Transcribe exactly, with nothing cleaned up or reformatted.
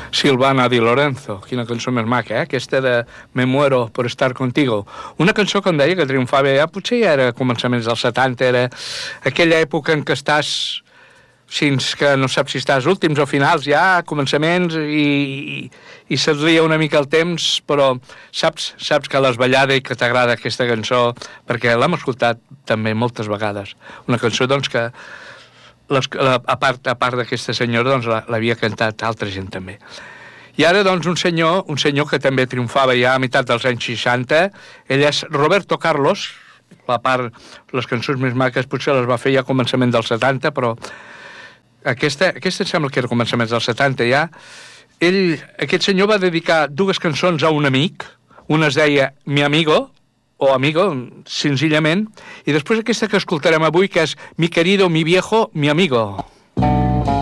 Silvana Di Lorenzo, quina cançó més maca, eh? Aquesta de Me muero por estar contigo. Una cançó, com deia, que triomfava ja, potser ja era a començaments dels setanta, era aquella època en què estàs, fins que no saps si estàs últims o finals, ja, començaments, i, i, i se't lia una mica el temps, però saps, saps que l'has ballada i que t'agrada aquesta cançó, perquè l'hem escoltat també moltes vegades. Una cançó, doncs, que les, a part, a part d'aquesta senyora, doncs, l'havia cantat altra gent també. I ara, doncs, un senyor, un senyor que també triomfava ja a meitat dels anys seixanta, ell és Roberto Carlos, la part, les cançons més maques potser les va fer ja a començament dels setanta, però aquesta, aquesta em sembla que era a començaments dels setanta ja. Ell, aquest senyor va dedicar dues cançons a un amic, una es deia Mi Amigo, o Amigo, senzillament, i després aquesta que escoltarem avui, que és Mi Querido, Mi Viejo, Mi Amigo.